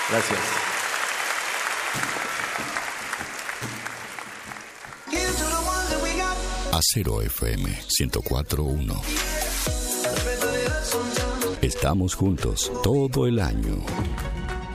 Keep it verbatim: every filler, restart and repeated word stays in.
Gracias. Acero F M ciento cuatro punto uno. Estamos juntos todo el año.